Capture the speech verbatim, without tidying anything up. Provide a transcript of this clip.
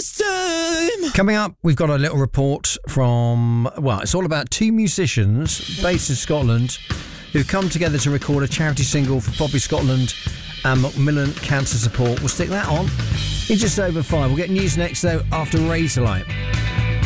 this time. Coming up, we've got a little report from, well, it's all about two musicians based in Scotland who've come together to record a charity single for Poppy Scotland and Macmillan Cancer Support. We'll stick that on in just over five. We'll get news next, though, after Razorlight.